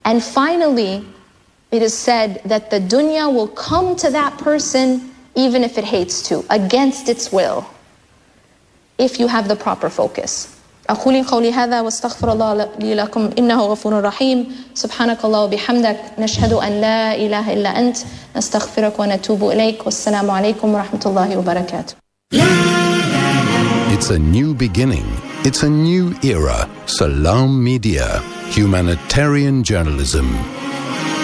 And finally, it is said that the dunya will come to that person even if it hates to, against its will, if you have the proper focus. أقول قولي هذا واستغفر الله لي لكم إنه غفور رحيم سبحانك الله وبحمدك نشهد أن لا إله إلا أنت نستغفرك ونتوب إليك والسلام عليكم ورحمة الله وبركاته. It's a new beginning. It's a new era. Salam Media. Humanitarian journalism.